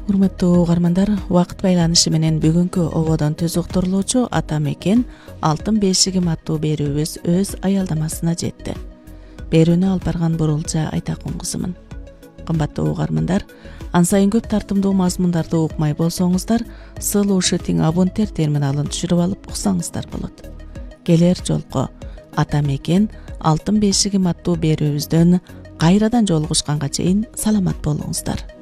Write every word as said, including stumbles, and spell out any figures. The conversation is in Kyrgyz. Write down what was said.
Урматтуу угармандар, убакыт байланышы менен бүгүнкү ободон түз уктурулуучу Ата мекен Алтын бешигим аттуу берүүбүз өз аялдамасына жетти. Берүүнү алып барган Бурулжа Айтакун кызымын. Кымбаттуу угармандар, ан сайын көп тартымдуу мазмундарды укмай болсоңуздар, сылуушу тиң абунтер терминалын түшүрүп алып уксаңыздар болот. Келер жолку Ата мекен Алтын бешигим аттуу берүүбүздөн кайрадан жолугушканга чейин саламат болуңуздар.